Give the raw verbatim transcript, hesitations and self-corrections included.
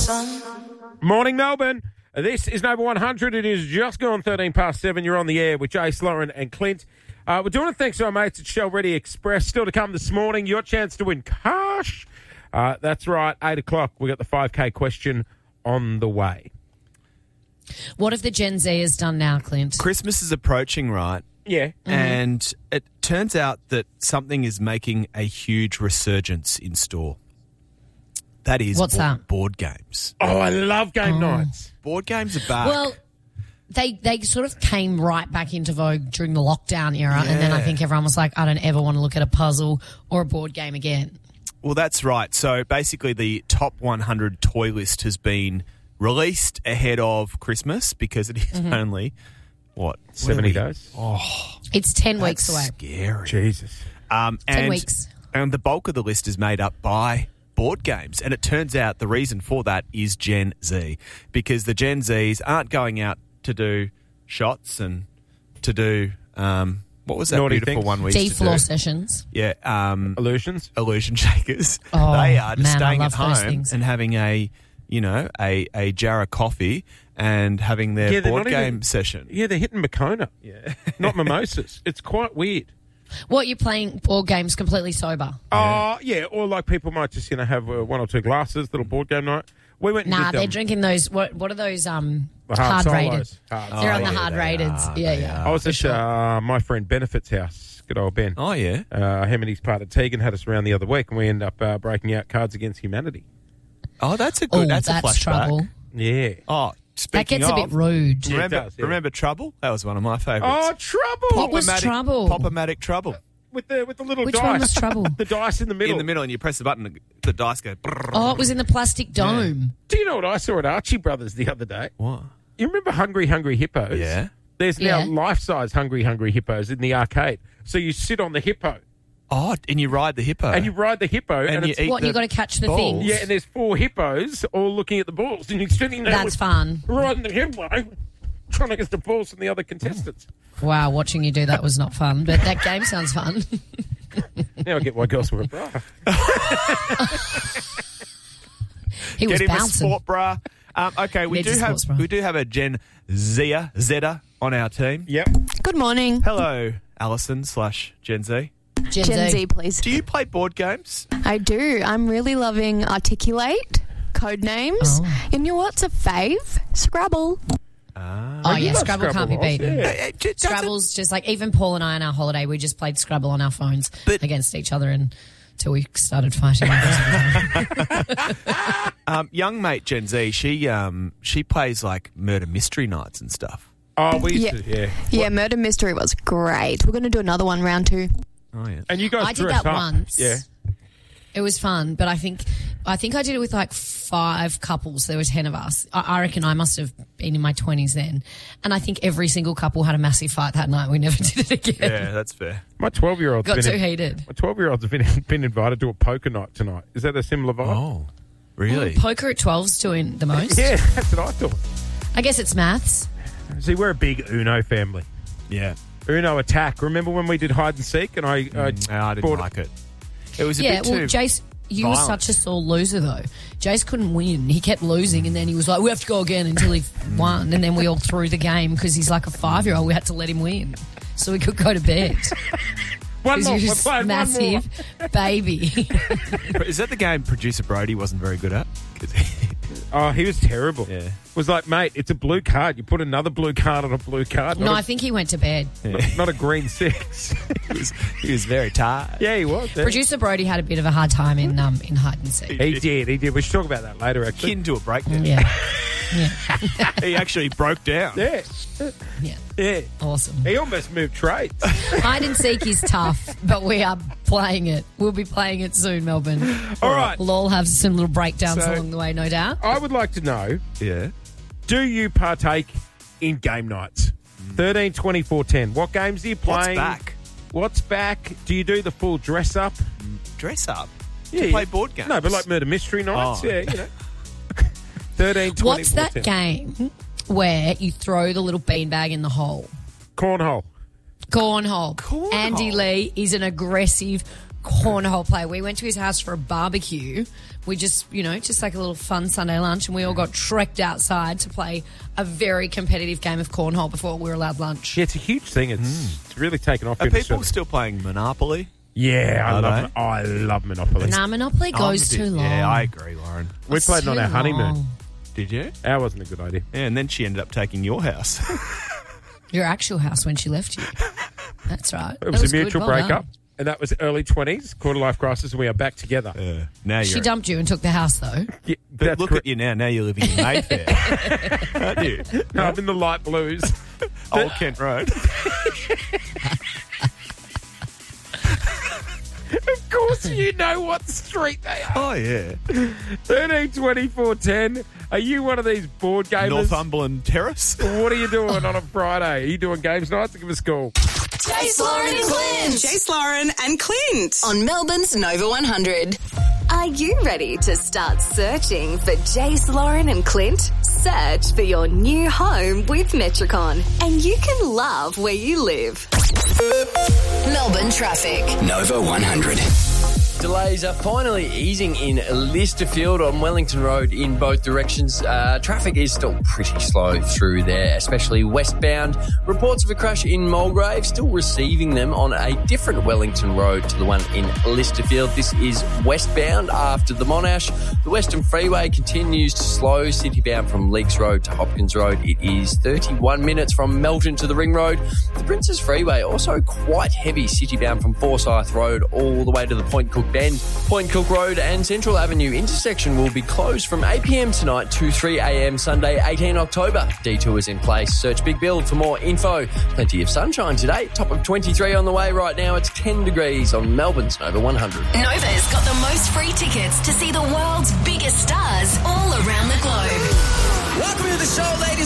sun. Morning, Melbourne. This is Nova one hundred. It is just gone thirteen past seven. You're on the air with Jace, Lauren and Clint. Uh, we're doing it thanks to our mates at Shell Ready Express. Still to come this morning, your chance to win cash. Uh, that's right, eight o'clock. We got the five K question on the way. What have the Gen Z has done now, Clint? Christmas is approaching, right? Yeah. Mm-hmm. And it turns out that something is making a huge resurgence in store. That is What's board, that? board games. Oh, I love game Oh. nights. Board games are back. Well, they they sort of came right back into vogue during the lockdown era, and then I Yeah. think everyone was like, I don't ever want to look at a puzzle or a board game again. Well, that's right. So basically the top one hundred toy list has been released ahead of Christmas because it is Mm-hmm. only, what? seventy what are we- days. It's ten That's weeks away. scary. Jesus. Um, Ten and, weeks. And the bulk of the list is made up by board games. And it turns out the reason for that is Gen Z, because the Gen Zs aren't going out to do shots and to do, um, what was that Naughty beautiful things. one we used to D-floor do? sessions. Yeah, um, Illusions. illusion shakers. Oh, they are just man, I staying at love those home things. and having a, you know, a, a jar of coffee and having their Yeah, they're board not game even- session. Yeah, they're hitting Moccona. Yeah. Not mimosas. It's quite weird. What, you're playing board games completely sober? Oh, yeah. Or like people might just, you know, have uh, one or two glasses, little board game night. We went and Nah, did, they're um, drinking those, what What are those um, the hard hard rated? solos. Hard. They're Oh, on the yeah, hard they rated. are, Yeah, they yeah. I was for at sure. uh, my friend Benefit's house. Good old Ben. Oh, yeah. Uh, him and his partner Tegan had us around the other week, and we ended up uh, breaking out Cards Against Humanity. Oh, that's a Oh, good, that's, that's, a flashback. trouble. Yeah. Oh, That speaking gets a of, bit rude. Yeah, it remember, does, yeah. remember Trouble? That was one of my favourites. Oh, Trouble! What was Pop-O-Matic- Trouble? Pop-O-Matic Trouble. with the with the little Which dice. one was Trouble? The dice in the middle. In the middle, and you press the button, the, the dice go. brrr. Oh, it was in the plastic dome. Do you know what I saw at Archie Brothers the other day? What? You remember Hungry Hungry Hippos? Yeah. There's now Yeah. life-size Hungry Hungry Hippos in the arcade. So you sit on the hippo Oh, and you ride the hippo. and you ride the hippo, and, And you it's, eat What, the you got to catch the balls. thing? yeah, and there's four hippos all looking at the balls, and you're sitting there That's with, fun. riding the hippo, trying to get the balls from the other contestants. Wow, watching you do that was not fun, but that game sounds fun. Now I get why girls wear a bra. He was Get him a bouncing. sport bra. Um, okay, we Needs do a have sports bra. we do have a Gen Zia Zeta on our team. Yep. Good morning. Hello, Alison slash Gen Z. Gen, Gen Z. Z, please. Do you play board games? I do. I'm really loving Articulate, Code Names. Oh. And you know what's a fave? Scrabble. Oh, you yeah, love Scrabble can't be Scrabble, beaten. yeah. Uh, uh, j- doesn't- Scrabble's just like, even Paul and I on our holiday, we just played Scrabble on our phones But- against each other and until we started fighting. Um, young mate Gen Z, she um she plays like murder mystery nights and stuff. Oh, we used Yeah. to, yeah. Yeah, Murder Mystery was great. We're going to do another one, round two. Oh yeah. And you guys I did dressed that up. once. Yeah. It was fun, but I think I think I did it with like five couples. There were ten of us. I, I reckon I must have been in my twenties then, and I think every single couple had a massive fight that night. We never did it again. Yeah, that's fair. My twelve-year-old's Got been too in- heated. My twelve-year-old's been been invited to a poker night tonight. Is that a similar vibe? Oh, really? Poker at twelve's doing the most. Yeah, that's what I thought. I guess it's maths. See, we're a big Uno family. Yeah. Uno attack. Remember when we did hide and seek and I, I, Mm, no, I didn't bought- like it. It was a Yeah, bit well, too. Jace, you violent. were such a sore loser though. Jace couldn't win. He kept losing, and then he was like, "We have to go again," until he won, and then we all threw the game because he's like a five-year-old. We had to let him win so we could go to bed. One Because more. you're We're just playing massive one baby. But is that the game producer Brody wasn't very good at? 'Cause he- more. Oh, he was terrible. Yeah. It was like, mate, it's a blue card. You put another blue card on a blue card. no, Not, I think he went to bed. a, not, not a green six. he was he was very tired. Yeah, he was. Yeah. Producer Brody had a bit of a hard time in um in hide and seek. He did. He did. We should talk about that later, actually. Kin to a breakdown. Yeah, He actually broke down. Yeah. yeah, Yeah. awesome. He almost moved trades. Hide and seek is tough, but we are playing it. We'll be playing it soon, Melbourne. All right. We'll all have some little breakdowns So- along the way, no doubt. I would like to know, Yeah. do you partake in game nights? thirteen, twenty-four, ten. What games are you What's playing? back? What's back? Do you do the full dress up? Dress up. Yeah, to play yeah. board games. No, but like murder mystery nights. Oh. Yeah, you know. thirteen, twenty-four, What's that ten. game where you throw the little beanbag in the hole? Cornhole. Cornhole. Cornhole. Andy Lee is an aggressive cornhole player. We went to his house for a barbecue. We just, you know, just like a little fun Sunday lunch, and we all got trekked outside to play a very competitive game of cornhole before we were allowed lunch. Yeah, it's a huge thing. It's, mm. it's really taken off. Are in people Australia. still playing Monopoly? Yeah, I Are love they? I love Monopoly. Nah, Monopoly goes I'm a bit- too long. Yeah, I agree, Lauren. We It's played it on too our honeymoon. long. Did you? That wasn't a good idea. Yeah, and then she ended up taking your house. Your actual house when she left you. That's right. It was, a mutual breakup, and that was early twenties, quarter life crisis, and we are back together. Uh, now She you're. dumped you and took the house, though. Yeah, But that's look cor- at you now. Now you're living in Mayfair, aren't you? No, I'm in the light blues. Old Kent Road. Of course you know what street they are. Oh yeah, thirteen twenty-four ten. Are you one of these board gamers? Northumberland Terrace. What are you doing on a Friday? Are you doing games nights? Give us a call. Jace, Lauren and Clint. Jace, Lauren and Clint. On Melbourne's Nova one hundred. Are you ready to start searching for Jace, Lauren and Clint? Search for your new home with Metricon, and you can love where you live. Melbourne traffic. Nova one hundred. Delays are finally easing in Listerfield on Wellington Road in both directions. Uh, traffic is still pretty slow through there, especially westbound. Reports of a crash in Mulgrave, still receiving them on a different Wellington Road to the one in Listerfield. This is westbound after the Monash. The Western Freeway continues to slow, citybound from Leaks Road to Hopkins Road. It is thirty-one minutes from Melton to the Ring Road. The Princess Freeway also quite heavy, citybound from Forsyth Road all the way to the Point Cook Bend. Point Cook Road and Central Avenue intersection will be closed from eight p.m. tonight to three a.m. Sunday, the eighteenth of October. Detours in place. Search Big Build for more info. Plenty of sunshine today. Top of twenty-three on the way right now. It's ten degrees on Melbourne's Nova one hundred. Nova's got the most free tickets to see the world's biggest stars all around the globe. Welcome to the show, ladies